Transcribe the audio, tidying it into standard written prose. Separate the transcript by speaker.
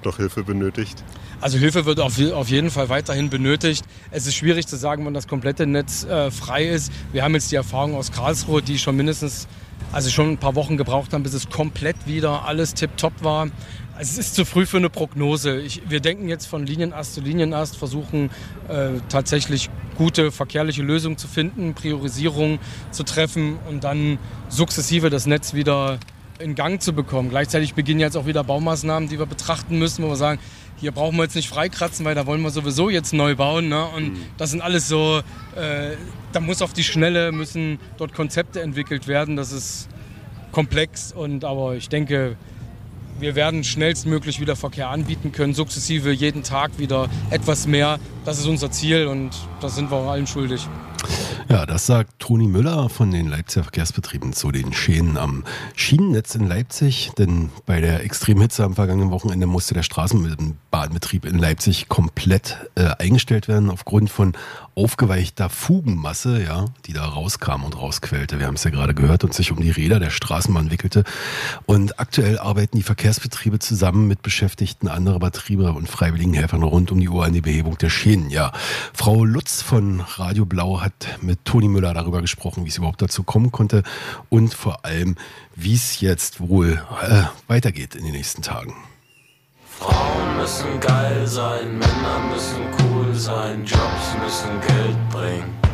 Speaker 1: noch Hilfe benötigt?
Speaker 2: Also Hilfe wird auf jeden Fall weiterhin benötigt. Es ist schwierig zu sagen, wann das komplette Netz frei ist. Wir haben jetzt die Erfahrung aus Karlsruhe, die schon ein paar Wochen gebraucht haben, bis es komplett wieder alles tipptopp war. Also es ist zu früh für eine Prognose. Wir denken jetzt von Linienast zu Linienast, versuchen tatsächlich gute verkehrliche Lösungen zu finden, Priorisierung zu treffen und dann sukzessive das Netz wieder in Gang zu bekommen. Gleichzeitig beginnen jetzt auch wieder Baumaßnahmen, die wir betrachten müssen, wo wir sagen, hier brauchen wir jetzt nicht freikratzen, weil da wollen wir sowieso jetzt neu bauen. Ne? Und das sind alles so, da muss auf die Schnelle, müssen dort Konzepte entwickelt werden. Das ist komplex, aber ich denke, wir werden schnellstmöglich wieder Verkehr anbieten können, sukzessive jeden Tag wieder etwas mehr. Das ist unser Ziel und das sind wir auch allen schuldig.
Speaker 3: Ja, das sagt Toni Müller von den Leipziger Verkehrsbetrieben zu den Schäden am Schienennetz in Leipzig. Denn bei der Extremhitze am vergangenen Wochenende musste der Straßenbahnbetrieb in Leipzig komplett eingestellt werden aufgrund von aufgeweichter Fugenmasse, ja, die da rauskam und rausquellte. Wir haben es ja gerade gehört und sich um die Räder der Straßenbahn wickelte. Und aktuell arbeiten die Verkehrsbetriebe zusammen mit Beschäftigten anderer Betriebe und freiwilligen Helfern rund um die Uhr an die Behebung der Schäden. Ja, Frau Lutz von Radio Blau hat mit Toni Müller darüber gesprochen, wie es überhaupt dazu kommen konnte und vor allem, wie es jetzt wohl weitergeht in den nächsten Tagen.
Speaker 4: Frauen müssen geil sein, Männer müssen cool sein, Jobs müssen Geld bringen.